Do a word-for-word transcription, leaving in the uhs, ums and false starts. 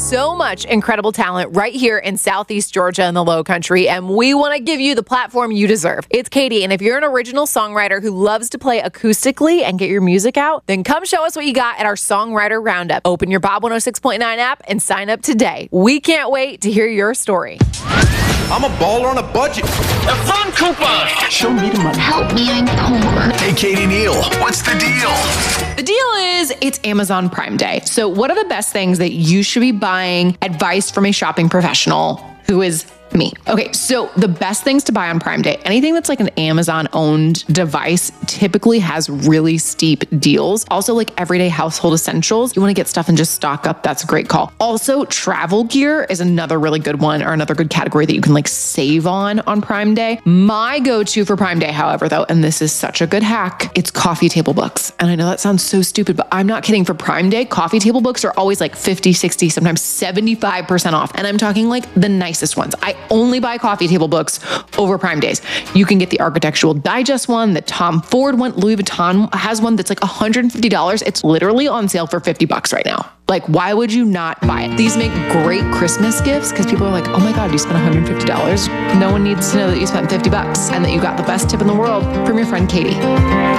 so much incredible talent right here in Southeast Georgia in the Low Country, and we want to give you the platform you deserve. It's Katie, and if you're an original songwriter who loves to play acoustically and get your music out, then come show us what you got at our Songwriter Roundup. Open your Bob one oh six point nine app and sign up today. We can't wait to hear your story. I'm a baller on a budget. A fun coupon. Show me the money. Help me, I'm poor. Hey, Katie Neal, what's the deal? The deal is it's Amazon Prime Day. So what are the best things that you should be buying? Advice from a shopping professional who is me. Okay, so the best things to buy on Prime Day, anything that's like an Amazon-owned device typically has really steep deals. Also, like everyday household essentials, you want to get stuff and just stock up, that's a great call. Also, travel gear is another really good one, or another good category that you can like save on on Prime Day. My go-to for Prime Day, however, though, and this is such a good hack, it's coffee table books. And I know that sounds so stupid, but I'm not kidding. For Prime Day, coffee table books are always like fifty, sixty, sometimes seventy-five percent off. And I'm talking like the nicest ones. I only buy coffee table books over Prime Days. You can get the Architectural Digest one, the Tom Ford one, Louis Vuitton has one that's like one hundred fifty dollars. It's literally on sale for fifty bucks right now. Like, why would you not buy it? These make great Christmas gifts because people are like, oh my God, you spent one hundred fifty dollars. No one needs to know that you spent fifty bucks and that you got the best tip in the world from your friend Katie.